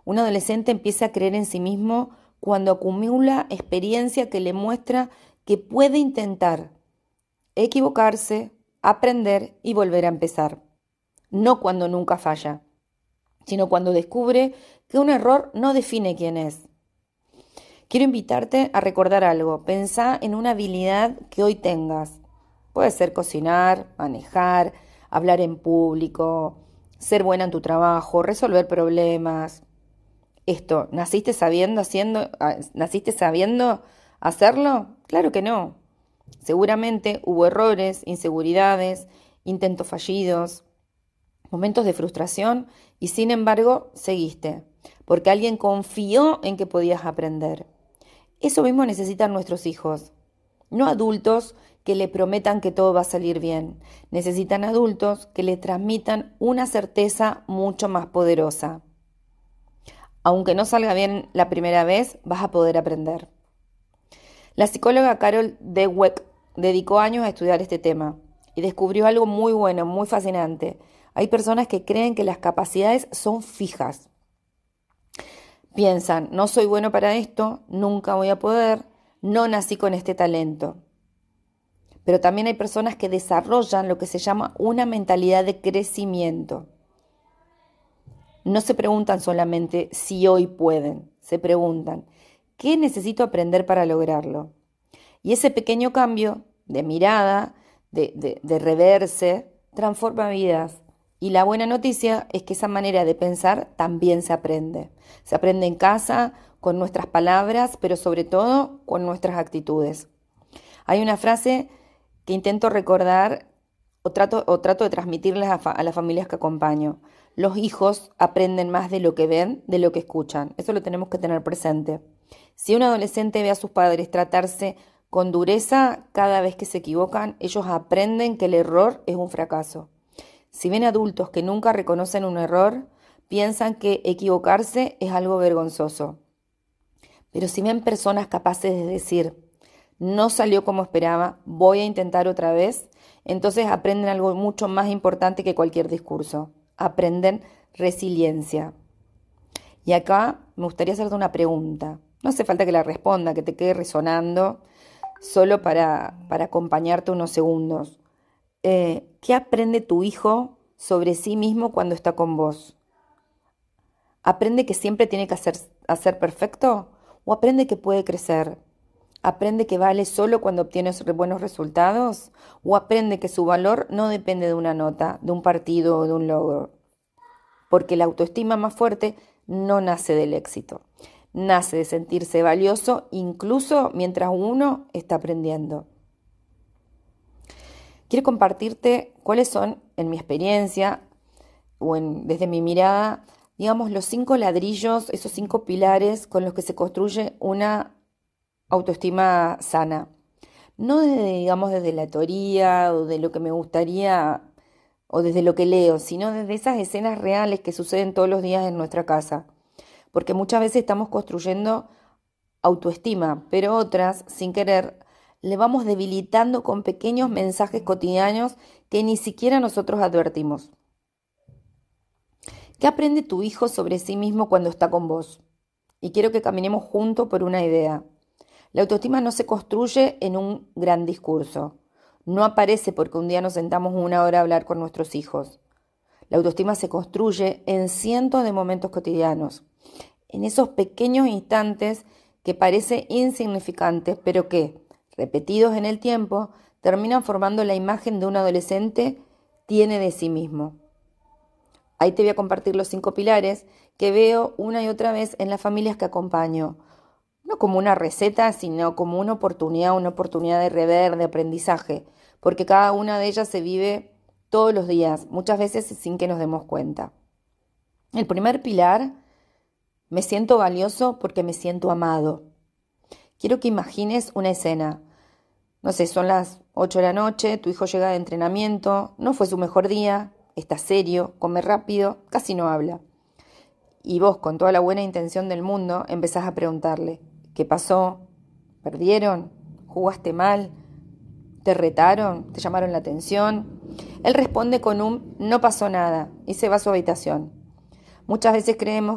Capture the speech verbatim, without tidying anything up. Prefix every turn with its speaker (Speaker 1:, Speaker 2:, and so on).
Speaker 1: Un adolescente empieza a creer en sí mismo cuando acumula experiencia que le muestra que puede intentar equivocarse, aprender y volver a empezar. No cuando nunca falla, sino cuando descubre que un error no define quién es. Quiero invitarte a recordar algo. Pensá en una habilidad que hoy tengas. Puede ser cocinar, manejar, hablar en público, ser buena en tu trabajo, resolver problemas. Esto, ¿naciste sabiendo haciendo, naciste sabiendo hacerlo? Claro que no. Seguramente hubo errores, inseguridades, intentos fallidos, momentos de frustración y sin embargo seguiste, porque alguien confió en que podías aprender. Eso mismo necesitan nuestros hijos, no adultos que le prometan que todo va a salir bien. Necesitan adultos que le transmitan una certeza mucho más poderosa. Aunque no salga bien la primera vez, vas a poder aprender. La psicóloga Carol Dweck dedicó años a estudiar este tema y descubrió algo muy bueno, muy fascinante. Hay personas que creen que las capacidades son fijas. Piensan, no soy bueno para esto, nunca voy a poder, no nací con este talento. Pero también hay personas que desarrollan lo que se llama una mentalidad de crecimiento. No se preguntan solamente si hoy pueden, se preguntan, ¿qué necesito aprender para lograrlo? Y ese pequeño cambio de mirada, de, de, de reverse, transforma vidas. Y la buena noticia es que esa manera de pensar también se aprende. Se aprende en casa, con nuestras palabras, pero sobre todo con nuestras actitudes. Hay una frase que intento recordar o trato, o trato de transmitirles a, fa, a las familias que acompaño. Los hijos aprenden más de lo que ven, de lo que escuchan. Eso lo tenemos que tener presente. Si un adolescente ve a sus padres tratarse con dureza cada vez que se equivocan, ellos aprenden que el error es un fracaso. Si ven adultos que nunca reconocen un error, piensan que equivocarse es algo vergonzoso. Pero si ven personas capaces de decir, no salió como esperaba, voy a intentar otra vez, entonces aprenden algo mucho más importante que cualquier discurso. Aprenden resiliencia. Y acá me gustaría hacerte una pregunta. No hace falta que la responda, que te quede resonando, solo para, para acompañarte unos segundos. Eh, ¿Qué aprende tu hijo sobre sí mismo cuando está con vos? ¿Aprende que siempre tiene que hacer, hacer perfecto? ¿O aprende que puede crecer? ¿Aprende que vale solo cuando obtiene buenos resultados? ¿O aprende que su valor no depende de una nota, de un partido o de un logro? Porque la autoestima más fuerte no nace del éxito. Nace de sentirse valioso incluso mientras uno está aprendiendo. Quiero compartirte cuáles son, en mi experiencia o en, desde mi mirada, digamos, los cinco ladrillos, esos cinco pilares con los que se construye una autoestima sana. No desde, digamos, desde la teoría o de lo que me gustaría o desde lo que leo, sino desde esas escenas reales que suceden todos los días en nuestra casa. Porque muchas veces estamos construyendo autoestima, pero otras, sin querer, le vamos debilitando con pequeños mensajes cotidianos que ni siquiera nosotros advertimos. ¿Qué aprende tu hijo sobre sí mismo cuando está con vos? Y quiero que caminemos juntos por una idea. La autoestima no se construye en un gran discurso. No aparece porque un día nos sentamos una hora a hablar con nuestros hijos. La autoestima se construye en cientos de momentos cotidianos, en esos pequeños instantes que parecen insignificantes, pero que, repetidos en el tiempo, terminan formando la imagen de un adolescente tiene de sí mismo. Ahí te voy a compartir los cinco pilares que veo una y otra vez en las familias que acompaño. No como una receta, sino como una oportunidad, una oportunidad de rever, de aprendizaje, porque cada una de ellas se vive todos los días, muchas veces sin que nos demos cuenta. El primer pilar, me siento valioso porque me siento amado. Quiero que imagines una escena. No sé, son las ocho de la noche, tu hijo llega de entrenamiento, no fue su mejor día, está serio, come rápido, casi no habla. Y vos, con toda la buena intención del mundo, empezás a preguntarle, ¿qué pasó? ¿Perdieron? ¿Jugaste mal? ¿Te retaron? ¿Te llamaron la atención? Él responde con un no pasó nada y se va a su habitación. Muchas veces creemos